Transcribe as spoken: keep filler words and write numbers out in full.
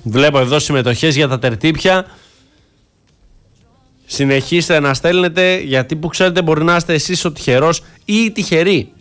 Βλέπω εδώ συμμετοχές για τα τερτύπια. Συνεχίστε να στέλνετε, γιατί που ξέρετε μπορεί να είστε εσείς ο τυχερός ή η τυχερή